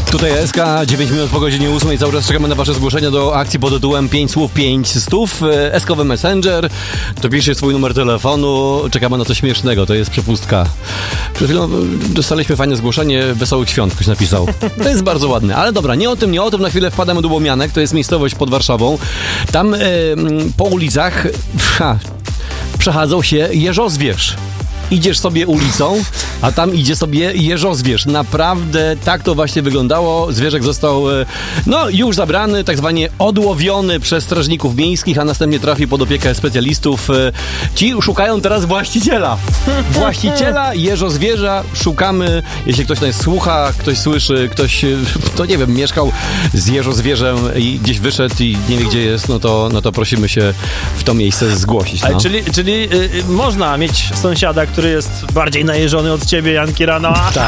Tutaj SK, 9 minut po godzinie 8. Cały czas czekamy na wasze zgłoszenia do akcji pod tytułem 5 słów, 5 stów. SK-owy Messenger, dopiszcie swój numer telefonu, czekamy na coś śmiesznego, to jest przepustka. Przed chwilą dostaliśmy fajne zgłoszenie, Wesołych Świąt ktoś napisał. To jest bardzo ładne, ale dobra, nie o tym, na chwilę wpadamy do Łomianek, to jest miejscowość pod Warszawą. Tam po ulicach przechadzał się jeżozwierz. Idziesz sobie ulicą, a tam idzie sobie jeżozwierz. Naprawdę tak to właśnie wyglądało. Zwierzak został, już zabrany, tak zwanie odłowiony przez strażników miejskich, a następnie trafił pod opiekę specjalistów. Ci szukają teraz właściciela. Właściciela jeżozwierza szukamy. Jeśli ktoś nas słucha, ktoś słyszy, ktoś, mieszkał z jeżozwierzem i gdzieś wyszedł i nie wie, gdzie jest, no to prosimy się w to miejsce zgłosić. No. Czyli można mieć sąsiada, który jest bardziej najeżony od ciebie, Jan Kirano.